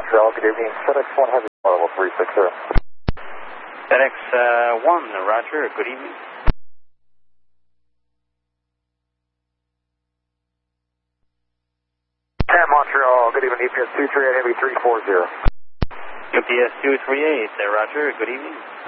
Montreal, good evening. FedEx 1 Heavy level 360. FedEx 1, roger, good evening. Montreal, good evening. EPS 238 Heavy 340. UPS 238, roger, good evening.